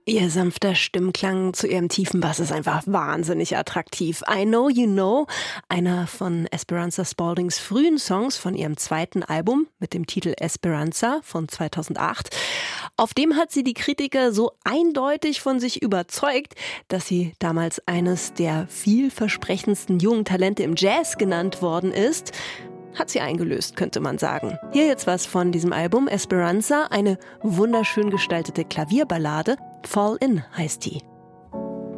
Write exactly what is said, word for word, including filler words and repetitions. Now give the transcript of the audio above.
Ihr sanfter Stimmklang zu ihrem tiefen Bass ist einfach wahnsinnig attraktiv. I Know You Know, einer von Esperanza Spaldings frühen Songs von ihrem zweiten Album mit dem Titel Esperanza von zweitausendacht. Auf dem hat sie die Kritiker so eindeutig von sich überzeugt, dass sie damals eines der vielversprechendsten jungen Talente im Jazz genannt worden ist. Hat sie eingelöst, könnte man sagen. Hier jetzt was von diesem Album Esperanza, eine wunderschön gestaltete Klavierballade. Fall In heißt die.